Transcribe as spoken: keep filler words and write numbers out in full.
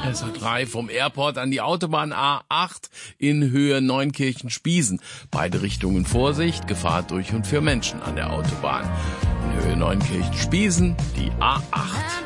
S A drei vom Airport an die Autobahn A acht in Höhe Neunkirchen-Spiesen. Beide Richtungen Vorsicht, Gefahr durch und für Menschen an der Autobahn. In Höhe Neunkirchen-Spiesen die A acht.